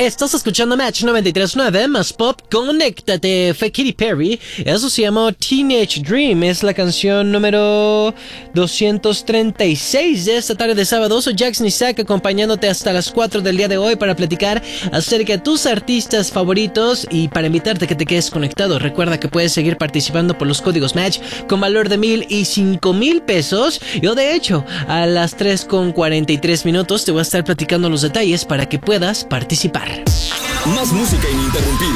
Estás escuchando Match 93.9, más pop, conéctate, fue Katy Perry. Eso se llamó Teenage Dream, es la canción número 236 de esta tarde de sábado. Soy Jackson Isaac, acompañándote hasta las 4 del día de hoy para platicar acerca de tus artistas favoritos y para invitarte a que te quedes conectado. Recuerda que puedes seguir participando por los códigos Match con valor de 1,000 y 5,000 pesos. Yo de hecho, a las 3:43 minutos te voy a estar platicando los detalles para que puedas participar. Más música ininterrumpida.